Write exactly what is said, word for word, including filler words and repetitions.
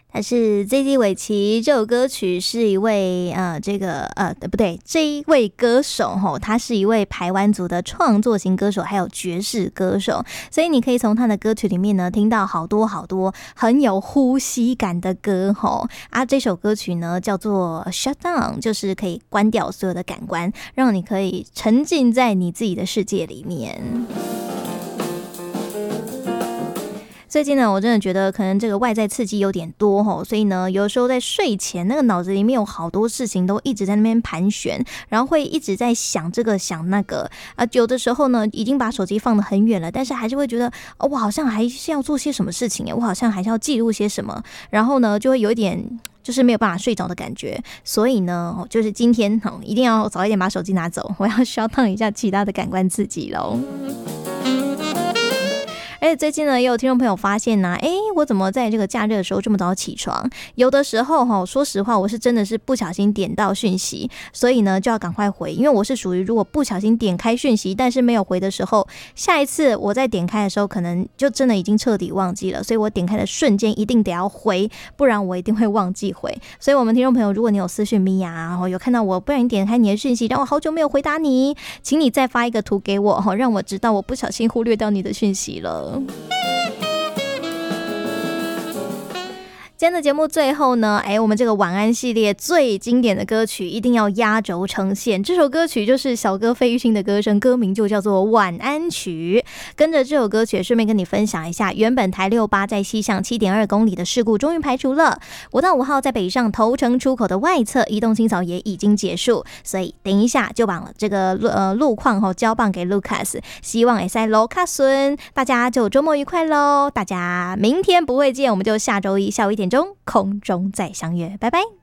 他是 Z Z 韦奇，这首歌曲是一位呃，这个呃不对，这一位歌手吼，他是一位排湾族的创作型歌手，还有爵士歌手，所以你可以从他的歌曲里面呢听到好多好多很有呼吸感的歌吼啊。这首歌曲呢叫做 Shut Down， 就是可以关掉所有的感官，让你可以沉浸在你自己的世界里面。最近呢，我真的觉得可能这个外在刺激有点多吼，所以呢，有时候在睡前那个脑子里面有好多事情都一直在那边盘旋，然后会一直在想这个想那个啊。有的时候呢，已经把手机放得很远了，但是还是会觉得哦，我好像还是要做些什么事情耶，我好像还是要记录些什么，然后呢，就会有一点就是没有办法睡着的感觉。所以呢，就是今天一定要早一点把手机拿走，我要shut down一下其他的感官刺激咯。而且最近呢，也有听众朋友发现呢、啊，哎，我怎么在这个假日的时候这么早起床？有的时候哈，说实话，我是真的是不小心点到讯息，所以呢就要赶快回，因为我是属于如果不小心点开讯息，但是没有回的时候，下一次我再点开的时候，可能就真的已经彻底忘记了，所以我点开的瞬间一定得要回，不然我一定会忘记回。所以我们听众朋友，如果你有私讯咪呀，有看到我不然你点开你的讯息，让我好久没有回答你，请你再发一个图给我，让我知道我不小心忽略掉你的讯息了。今天的节目最后呢，哎，我们这个晚安系列最经典的歌曲一定要压轴呈现。这首歌曲就是小哥费玉清的歌声，歌名就叫做《晚安曲》。跟着这首歌曲，顺便跟你分享一下，原本台六八在西向 七点二公里的事故终于排除了。五到五号在北上头城出口的外侧移动清扫也已经结束，所以等一下就把这个呃路况后交棒给 Lucas， 希望也在罗卡孙，大家就周末愉快喽！大家明天不会见，我们就下周一下午一点钟空中再相约，拜拜。